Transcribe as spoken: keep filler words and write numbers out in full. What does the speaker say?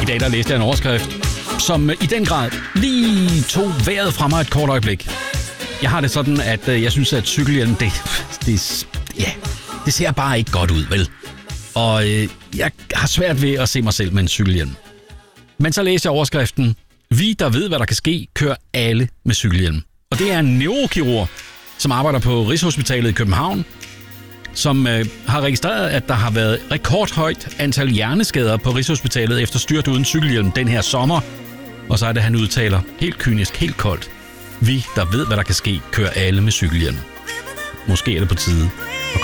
I dag der læste jeg en overskrift, som i den grad lige tog vejret fra mig et kort øjeblik. Jeg har det sådan, at jeg synes, at cykelhjelm, det, det, ja, det ser bare ikke godt ud, vel? Og øh, jeg har svært ved at se mig selv med en cykelhjelm. Men så læser jeg overskriften, vi, der ved, hvad der kan ske, kører alle med cykelhjelm. Og det er en neurokirurg, som arbejder på Rigshospitalet i København, som øh, har registreret, at der har været rekordhøjt antal hjerneskader på Rigshospitalet efter styrt uden cykelhjelm den her sommer. Og så er det, han udtaler helt kynisk, helt koldt. Vi, der ved, hvad der kan ske, kører alle med cykelhjelm. Måske er det på tide.